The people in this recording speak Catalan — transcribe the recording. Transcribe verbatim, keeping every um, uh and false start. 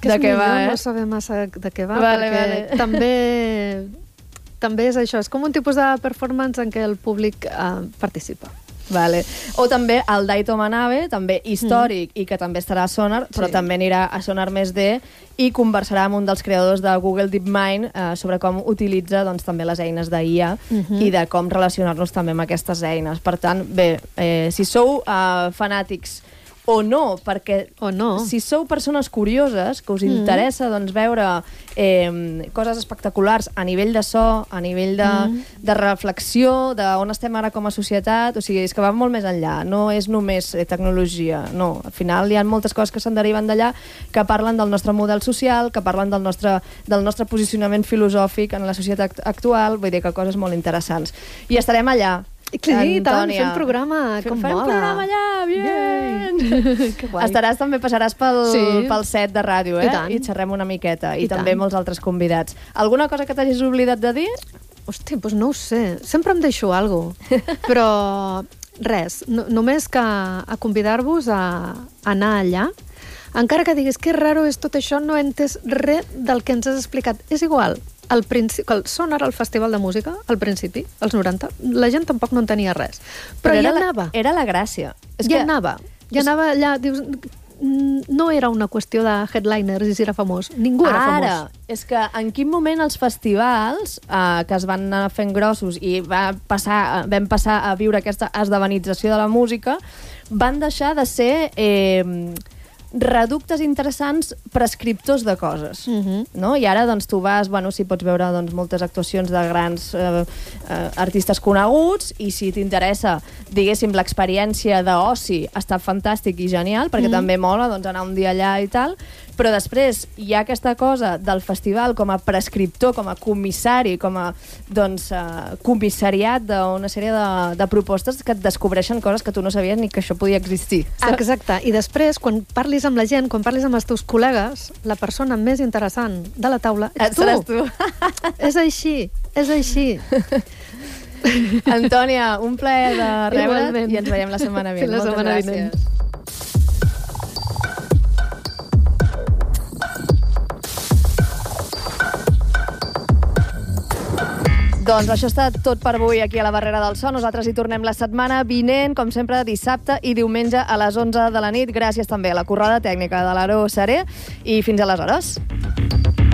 que és millor va, eh? no saber massa de què va, vale, perquè vale. també, també és això, és com un tipus de performance en què el públic eh, participa. Vale. O també el Daito Manabe, també històric, mm. i que també estarà a Sonar, però sí. també anirà a Sonar Més D i conversarà amb un dels creadors de Google DeepMind eh, sobre com utilitza doncs, també les eines d'I A mm-hmm. i de com relacionar-nos també amb aquestes eines. Per tant, bé, eh, si sou eh, fanàtics o no, perquè o no. si sou persones curioses, que us mm. interessa doncs, veure eh, coses espectaculars a nivell de so, a nivell de, mm. de reflexió, d'on estem ara com a societat, o sigui, és que va molt més enllà, no és només eh, tecnologia, no, al final hi ha moltes coses que se'n deriven d'allà que parlen del nostre model social, que parlen del nostre, del nostre posicionament filosòfic en la societat actual, vull dir que coses molt interessants. I estarem allà. Sí, i tant, fem programa, com fem mola. Fem programa allà, bien! Que guai. Estaràs, també passaràs pel, sí. pel set de ràdio, eh? I, I xerrem una miqueta. I, I també tant. Molts altres convidats. Alguna cosa que t'hagis oblidat de dir? Hosti, doncs no ho sé. Sempre em deixo alguna cosa. Però res, no, només que a convidar-vos a anar allà. Encara que diguis que és raro és tot això, no he entès res del que ens has explicat. És igual. Al principi, el Sonar, al Festival de Música, al principi, als noranta, la gent tampoc no en tenia res. Però, Però ja anava. La, era la gràcia. És ja que... anava. Ja és... anava allà, dius... No era una qüestió de headliners i si era famós. Ningú era Ara, famós. Ara, és que en quin moment els festivals eh, que es van anar fent grossos i va passar, vam passar a viure aquesta esdevenització de la música, van deixar de ser... Eh, reductes interessants prescriptors de coses. Uh-huh. No? I ara doncs, tu vas, bueno, si pots veure doncs, moltes actuacions de grans eh, eh, artistes coneguts i si t'interessa, diguéssim, l'experiència d'oci està fantàstic i genial, perquè uh-huh. també mola doncs, anar un dia allà i tal, però després hi ha aquesta cosa del festival com a prescriptor, com a comissari, com a doncs, eh, comissariat d'una sèrie de, de propostes que et descobreixen coses que tu no sabies ni que això podia existir. Exacte. I després, quan parlis amb la gent, quan parlis amb els teus col·legues, la persona més interessant de la taula ets tu. Seràs tu. És així, és així. Antònia, un plaer de rebre't. Igualment. I ens veiem la setmana vinent. Fins la Moltes setmana gràcies. vinent. Doncs això està tot per avui aquí a la Barrera del So. Nosaltres hi tornem la setmana vinent, com sempre, dissabte i diumenge a les onze de la nit. Gràcies també a la corrada tècnica de l'Aro Seré i fins aleshores.